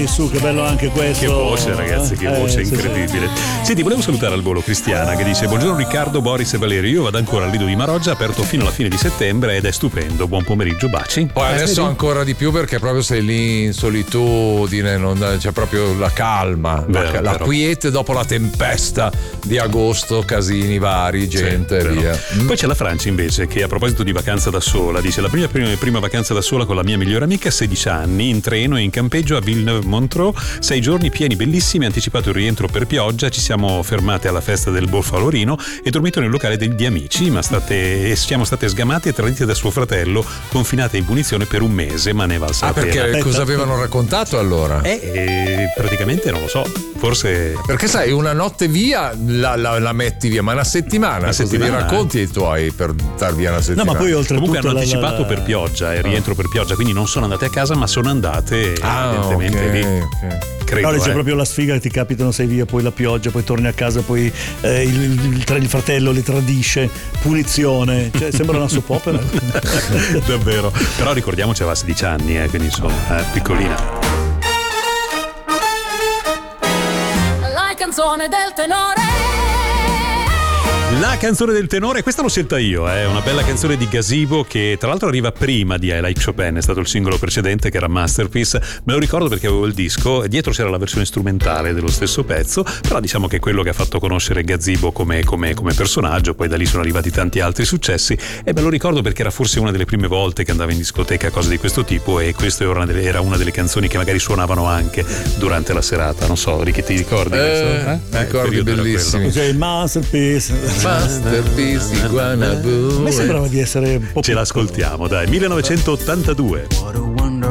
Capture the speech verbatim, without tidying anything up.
Su, che bello anche questo. Che voce, ragazzi, che eh, voce sì, incredibile. Sì. Senti, volevo salutare al volo Cristiana che dice: buongiorno Riccardo, Boris e Valerio, io vado ancora al Lido di Maroggia, aperto fino alla fine di settembre ed è stupendo. Buon pomeriggio, baci. Poi eh, adesso vedi? ancora di più perché proprio sei lì in solitudine, non, c'è proprio la calma, Vero, la, la vero. quiete dopo la tempesta di agosto, casini vari, gente e Sì, via. vero. Poi c'è la Francia invece che a proposito di vacanza da sola dice: la prima, prima, prima vacanza da sola con la mia migliore amica, sedici anni, in treno e in campeggio a Villeneuve-Montreux, sei giorni pieni bellissimi, anticipato il rientro per pioggia, ci siamo fermate alla festa del Bolfalorino e dormito nel locale degli amici, ma state, siamo state sgamate e tradite da suo fratello, confinate in punizione per un mese, ma ne valsa Ah, la pena. perché cosa avevano raccontato allora? Eh, eh, praticamente non lo so, forse... Perché sai, una notte via la, la, la metti via, ma una settimana, Una cosa settimana, li racconti ai tuoi per dar via una No, settimana? ma poi oltretutto Comunque hanno la- anticipato la- per pioggia, il rientro per pioggia, quindi non sono andate a casa ma sono andate Ah, evidentemente ok, lì. ok. Credo, No, c'è eh. proprio la sfiga che ti capitano, sei via, poi la pioggia, poi torni a casa, poi eh, il, il, il, il fratello li tradisce, punizione, cioè, sembra una soap opera. Davvero. Però ricordiamoci aveva sedici anni, eh, quindi insomma, eh, piccolina. La canzone del tenore. La canzone del tenore, questa l'ho scelta io, è eh, una bella canzone di Gazebo che tra l'altro arriva prima di I Like Chopin, è stato il singolo precedente che era Masterpiece, me lo ricordo perché avevo il disco, dietro c'era la versione strumentale dello stesso pezzo, però diciamo che è quello che ha fatto conoscere Gazebo come, come, come personaggio, poi da lì sono arrivati tanti altri successi e me lo ricordo perché era forse una delle prime volte che andavo in discoteca, cose di questo tipo, e questa era una delle, era una delle canzoni che magari suonavano anche durante la serata, non so, Ricky, ti ricordi? Eh, questo? Eh? ricordi Eh, il periodo era bellissimi. Cioè il masterpiece. Masterpiece Iguana A me sembrava di essere un po' Ce più- l'ascoltiamo, dai, millenovecentottantadue. What a